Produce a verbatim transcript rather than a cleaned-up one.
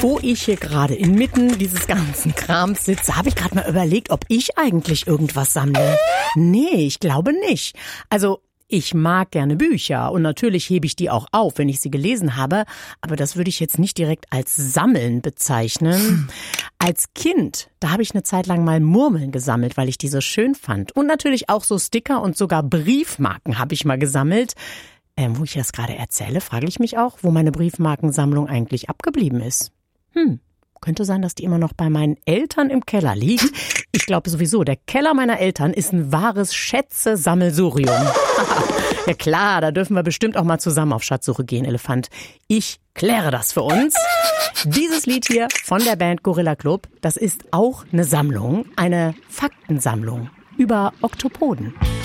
Wo ich hier gerade inmitten dieses ganzen Krams sitze, habe ich gerade mal überlegt, ob ich eigentlich irgendwas sammle. Nee, ich glaube nicht. Also ich mag gerne Bücher und natürlich hebe ich die auch auf, wenn ich sie gelesen habe, aber das würde ich jetzt nicht direkt als Sammeln bezeichnen. Hm. Als Kind, da habe ich eine Zeit lang mal Murmeln gesammelt, weil ich die so schön fand. Und natürlich auch so Sticker und sogar Briefmarken habe ich mal gesammelt. Ähm, wo ich das gerade erzähle, frage ich mich auch, wo meine Briefmarkensammlung eigentlich abgeblieben ist. Hm. Könnte sein, dass die immer noch bei meinen Eltern im Keller liegt. Ich glaube sowieso, der Keller meiner Eltern ist ein wahres Schätze-Sammelsurium. Ja klar, da dürfen wir bestimmt auch mal zusammen auf Schatzsuche gehen, Elefant. Ich kläre das für uns. Dieses Lied hier von der Band Gorilla Club, das ist auch eine Sammlung, eine Faktensammlung über Oktopoden.